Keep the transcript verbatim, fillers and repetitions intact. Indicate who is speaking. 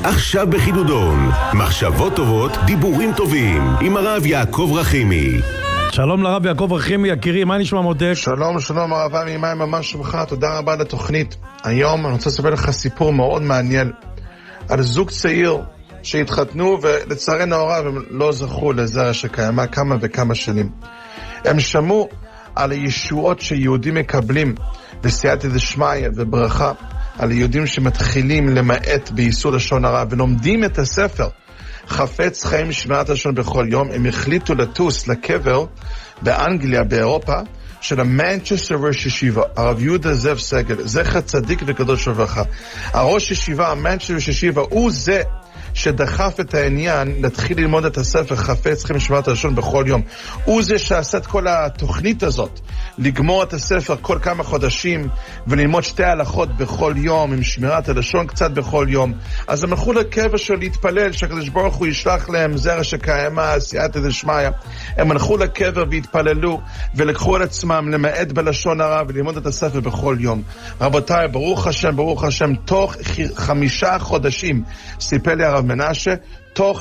Speaker 1: עכשיו בחידודון, מחשבות טובות, דיבורים טובים, עם הרב יעקב רחימי.
Speaker 2: שלום לרב יעקב רחימי, יקירי, מה נשמע מותק?
Speaker 3: שלום, שלום הרב עמי, מה ממש שמך, תודה רבה לתוכנית. היום אני רוצה לספר לך סיפור מאוד מעניין על זוג צעיר שהתחתנו ולצערנו הרב הם לא זכו לזרע שקיימה כמה וכמה שנים. הם שמעו על הישועות שיהודים מקבלים בסייעתא דשמיא וברכה, על יהודים שמתחילים למעט בייסוד לשון הרע ולומדים את הספר חפץ חיים שמירת לשון בכל יום. הם החליטו לטוס לקבר באנגליה, באירופה, של המנצ'סטר ראש ישיבה, הרב יהודה זאב סגל, זכר צדיק וקדוש לברכה. הראש ישיבה, המנצ'סטר ראש ישיבה, הוא זה שדחף את העניין להתחיל ללמוד את הספר חפץ חיים שמירת לשון בכל יום. הוא זה שעשה את כל התוכנית הזאת, לגמור את הספר כל כמה חודשים וללמוד שתי הלכות בכל יום עם שמירת הלשון קצת בכל יום. אז הם הלכו לקבר שלו להתפלל שהקדוש ברוך הוא ישלח להם זרע שקיימה סייעתא דשמיא. הם הלכו לקבר והתפללו ולקחו על עצמם למעט בלשון הרע וללמוד את הספר בכל יום. רבותיי, ברוך השם, ברוך השם, תוך חמישה חודשים, סיפר לי הרב מנשה, תוך